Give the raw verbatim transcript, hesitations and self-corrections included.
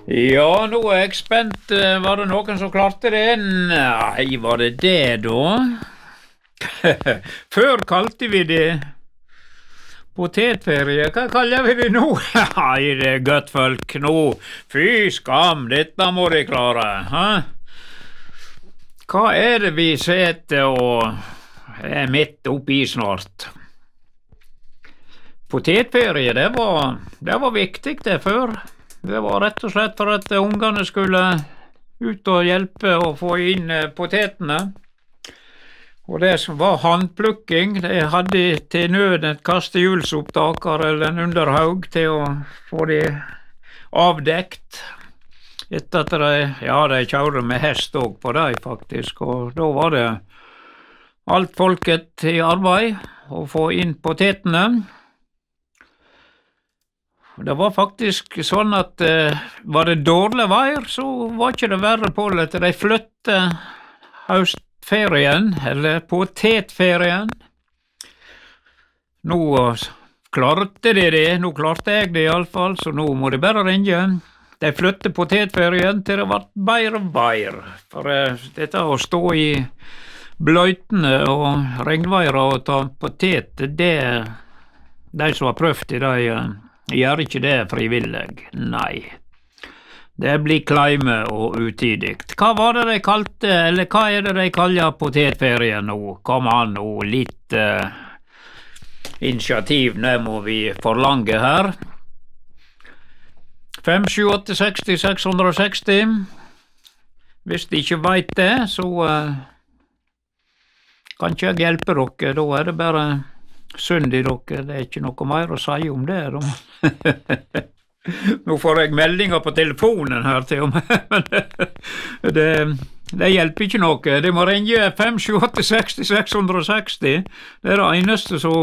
Ja, nå er jeg spent. Eh, Var det noen som klarte det? Nei, var det det da? Før kalte vi det potetferie. Hva kaller vi det nå? Nei, det er godt folk nå. Fy skam, dette må de klare. Hæ? Hva er det vi sitter og er midt oppi snart? Potetferie, det var, det var viktig det før. Det var rett og slett for at ungene skulle ut og hjelpe å få inn eh, potetene. Og det som var handplukking, de hadde til nød en kastehjulsopptaker eller en underhaug til å få de avdekt. Etter at de, ja, de kjørte med hest også på dem faktisk, og da var det alt folket i arbeid å få inn potetene. Det var faktisk sånn at eh, var det dårlig vær, så var ikke det verre på det. De flyttet høstferien, eller potetferien. Nå klarte de det, nå klarte jeg det i alle fall, så nå må de bare ringe. De flyttet potetferien til det ble bedre vær. For eh, dette å stå i bløytene og regnveier og ta potet, det de som har prøvd i de Jeg gjør ikke det frivillig, nei. Det blir kleime og utidig. Hva var det de kalte, eller hva er det de kaller potetferien nå? Kom an nå, litt uh, initiativ, det må vi forlange her. fem, sju, åtte, seksti, seks hundre og seksti. Hvis de ikke vet det, så uh, kan ikke jeg hjelpe dere, da er det bare synd i dere, det er ikke noe mer å si om det. Nå får jeg meldinger på telefonen her til og med, men det, det hjelper ikke noe. De må ringe fem, sju, åtte, seksti, seks hundre og seksti. Det er det eneste som